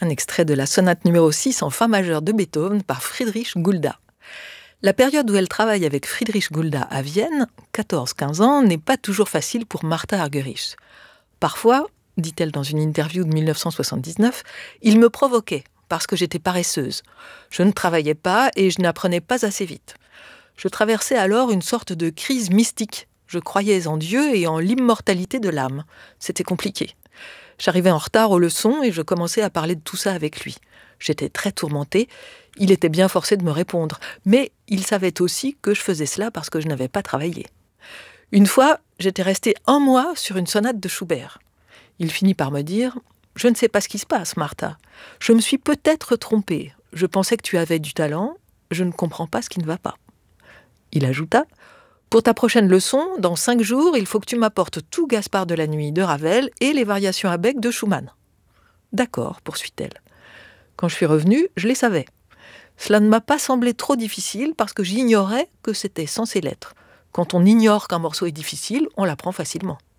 Un extrait de la sonate numéro 6 en fa majeur de Beethoven par Friedrich Gulda. La période où elle travaille avec Friedrich Gulda à Vienne, 14-15 ans, n'est pas toujours facile pour Martha Argerich. Parfois, dit-elle dans une interview de 1979, il me provoquait parce que j'étais paresseuse. Je ne travaillais pas et je n'apprenais pas assez vite. Je traversais alors une sorte de crise mystique. Je croyais en Dieu et en l'immortalité de l'âme. C'était compliqué. J'arrivais en retard aux leçons et je commençais à parler de tout ça avec lui. J'étais très tourmentée. Il était bien forcé de me répondre. Mais il savait aussi que je faisais cela parce que je n'avais pas travaillé. Une fois, j'étais restée 1 mois sur une sonate de Schubert. Il finit par me dire « Je ne sais pas ce qui se passe, Martha. Je me suis peut-être trompée. Je pensais que tu avais du talent. Je ne comprends pas ce qui ne va pas. » Il ajouta « Pour ta prochaine leçon, dans 5 jours, il faut que tu m'apportes tout Gaspard de la nuit de Ravel et les variations à bec de Schumann. » « D'accord, poursuit-elle. Quand je suis revenue, je les savais. Cela ne m'a pas semblé trop difficile parce que j'ignorais que c'était censé l'être. Quand on ignore qu'un morceau est difficile, on l'apprend facilement.